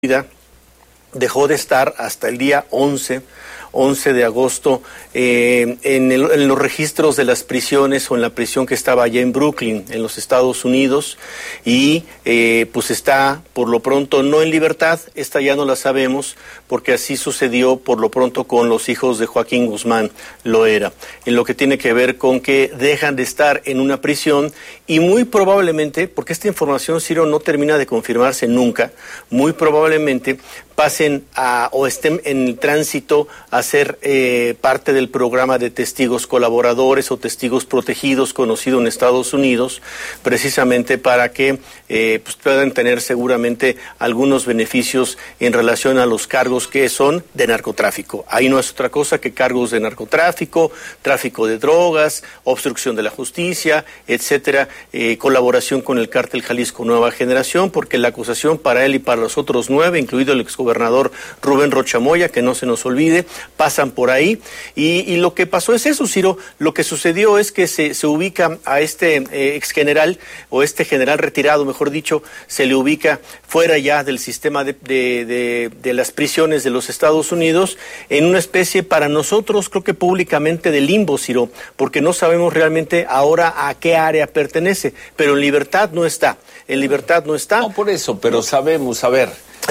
dejó de estar hasta el día 11 de agosto en los registros de las prisiones o en la prisión que estaba allá en Brooklyn, en los Estados Unidos, y pues está por lo pronto no en libertad. Esta ya no la sabemos porque así sucedió por lo pronto con los hijos de Joaquín Guzmán Loera, en lo que tiene que ver con que dejan de estar en una prisión y muy probablemente, porque esta información, Ciro, no termina de confirmarse nunca, muy probablemente pasen o estén en el tránsito a ser parte del programa de testigos colaboradores o testigos protegidos conocido en Estados Unidos, precisamente para que pues puedan tener seguramente algunos beneficios en relación a los cargos que son de narcotráfico. Ahí no es otra cosa que cargos de narcotráfico, tráfico de drogas, obstrucción de la justicia, etcétera, colaboración con el cártel Jalisco Nueva Generación, porque la acusación para él y para los otros 9, incluido el exgobernador Rubén Rocha Moya, que no se nos olvide, pasan por ahí. Y lo que pasó es eso, Ciro. Lo que sucedió es que se ubica a este exgeneral, o este general retirado, mejor dicho, se le ubica fuera ya del sistema de las prisiones de los Estados Unidos, en una especie, para nosotros, creo que públicamente, de limbo, Ciro, porque no sabemos realmente ahora a qué área pertenece, pero en libertad no está. En libertad no está. No, por eso, pero sabemos, a ver,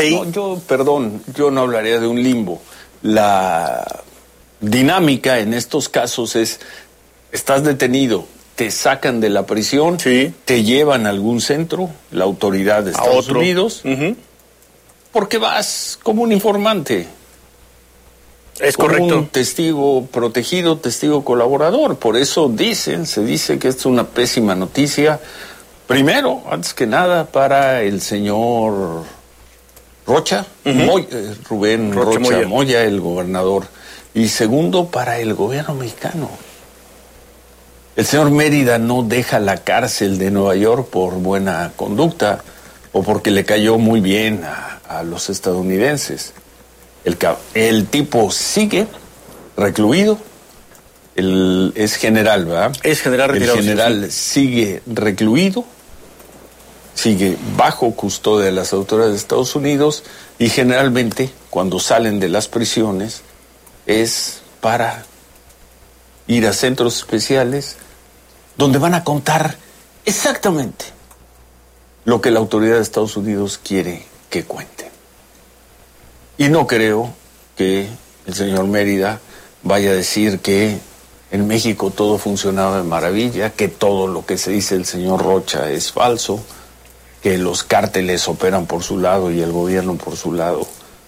yo no hablaría de un limbo. La dinámica en estos casos es, estás detenido, te sacan de la prisión, sí, te llevan a algún centro, la autoridad de Estados Unidos, porque vas como un informante. Es como correcto. Un testigo protegido, testigo colaborador. Por eso se dice que esto es una pésima noticia. Primero, antes que nada, para el señor Rocha, Rubén Rocha Moya, el gobernador. Y segundo, para el gobierno mexicano. El señor Mérida no deja la cárcel de Nueva York por buena conducta o porque le cayó muy bien a los estadounidenses. El tipo sigue recluido. Es general, ¿verdad? Es general retirado. El general sigue recluido, sigue bajo custodia de las autoridades de Estados Unidos, y generalmente cuando salen de las prisiones es para ir a centros especiales donde van a contar exactamente lo que la autoridad de Estados Unidos quiere que cuenten. Y no creo que el señor Mérida vaya a decir que en México todo funcionaba de maravilla, que todo lo que se dice el señor Rocha es falso, que los cárteles operan por su lado y el gobierno por su lado.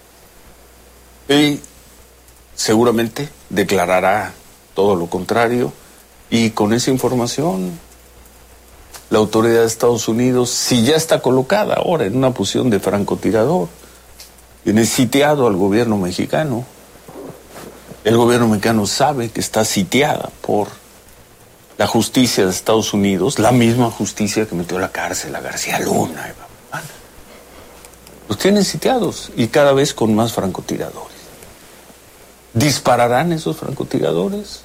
Y seguramente declarará todo lo contrario, y con esa información la autoridad de Estados Unidos, si ya está colocada ahora en una posición de francotirador, tiene sitiado al gobierno mexicano. El gobierno mexicano sabe que está sitiada por la justicia de Estados Unidos, la misma justicia que metió a la cárcel a García Luna. Los tienen sitiados, y cada vez con más francotiradores. ¿Dispararán esos francotiradores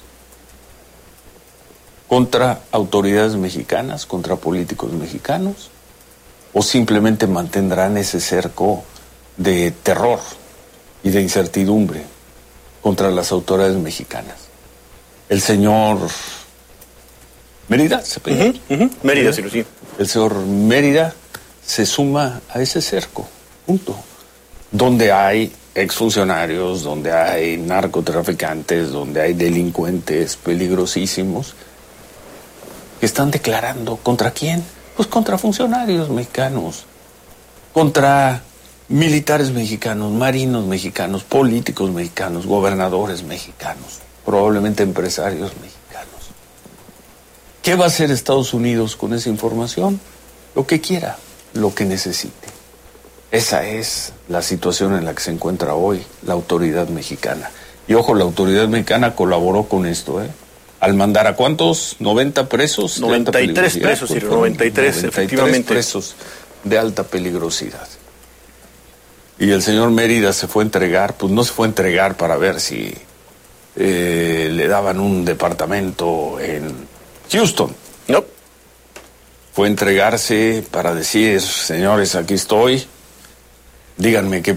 contra autoridades mexicanas, contra políticos mexicanos? ¿O simplemente mantendrán ese cerco de terror y de incertidumbre contra las autoridades mexicanas? El señor Mérida, Mérida, sí. El señor Mérida se suma a ese cerco, punto. Donde hay exfuncionarios, donde hay narcotraficantes, donde hay delincuentes peligrosísimos que están declarando. ¿Contra quién? Pues contra funcionarios mexicanos, contra militares mexicanos, marinos mexicanos, políticos mexicanos, gobernadores mexicanos, probablemente empresarios mexicanos. ¿Qué va a hacer Estados Unidos con esa información? Lo que quiera, lo que necesite. Esa es la situación en la que se encuentra hoy la autoridad mexicana. Y ojo, la autoridad mexicana colaboró con esto, Al mandar a ¿cuántos? 90 presos. 93 presos, sí, 93, efectivamente. Presos de alta peligrosidad. Y el señor Mérida se fue a entregar, pues no se fue a entregar para ver si le daban un departamento en Houston. No. Fue a entregarse para decir, señores, aquí estoy. Díganme qué